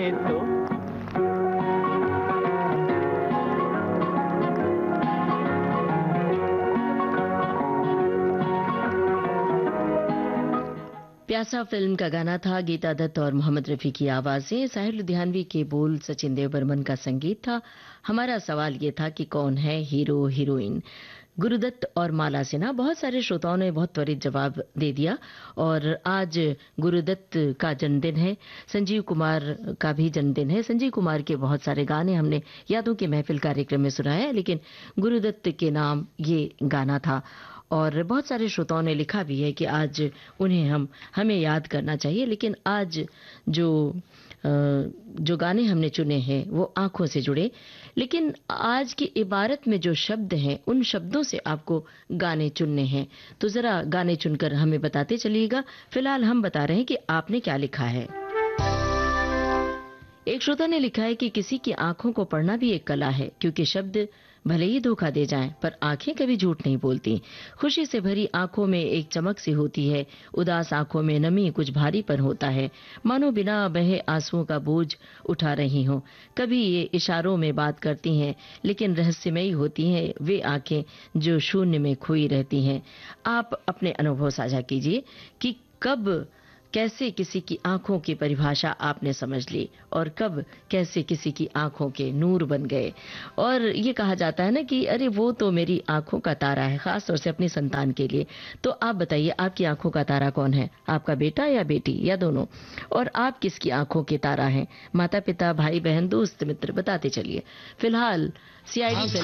तो प्यासा फिल्म का गाना था। गीता दत्त और मोहम्मद रफी की आवाजें, साहिर लुधियानवी के बोल, सचिन देव बर्मन का संगीत था। हमारा सवाल ये था कि कौन है हीरो हीरोइन। गुरुदत्त और माला सिन्हा, बहुत सारे श्रोताओं ने बहुत त्वरित जवाब दे दिया। और आज गुरुदत्त का जन्मदिन है, संजीव कुमार का भी जन्मदिन है। संजीव कुमार के बहुत सारे गाने हमने यादों की महफिल कार्यक्रम में सुनाए हैं, लेकिन गुरुदत्त के नाम ये गाना था। और बहुत सारे श्रोताओं ने लिखा भी है कि आज उन्हें हमें याद करना चाहिए। लेकिन आज जो गाने हमने चुने हैं वो आंखों से जुड़े, लेकिन आज की इबारत में जो शब्द हैं उन शब्दों से आपको गाने चुनने हैं। तो जरा गाने चुनकर हमें बताते चलिएगा। फिलहाल हम बता रहे हैं कि आपने क्या लिखा है। एक श्रोता ने लिखा है कि किसी की आंखों को पढ़ना भी एक कला है, क्योंकि शब्द भले ही धोखा दे जाएं, पर आंखें कभी झूठ नहीं बोलती। खुशी से भरी आंखों में एक चमक सी होती है, उदास आंखों में नमी, कुछ भारीपन होता है, मानो बिना बहे आंसुओं का बोझ उठा रही हो। कभी ये इशारों में बात करती हैं, लेकिन रहस्यमयी होती हैं वे आंखें जो शून्य में खोई रहती हैं। आप अपने अनुभव साझा कीजिए कि कब कैसे किसी की आंखों की परिभाषा आपने समझ ली और कब कैसे किसी की आंखों के नूर बन गए। और ये कहा जाता है ना कि अरे वो तो मेरी आंखों का तारा है, खास तौर से अपनी संतान के लिए। तो आप बताइए, आपकी आंखों का तारा कौन है? आपका बेटा या बेटी या दोनों? और आप किसकी आंखों के तारा हैं? माता पिता, भाई बहन, दोस्त मित्र, बताते चलिए। फिलहाल सीआईडी